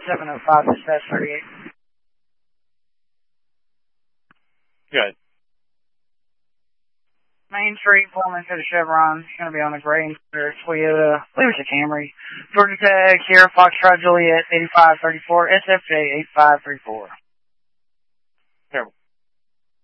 705 dispatch 38. Good. Main Street, pulling into the Chevron. It's going to be on a gray Toyota. I believe it's a Camry. Georgia Tech, Sierra Foxtrot Juliet 8534, SFJ 8534.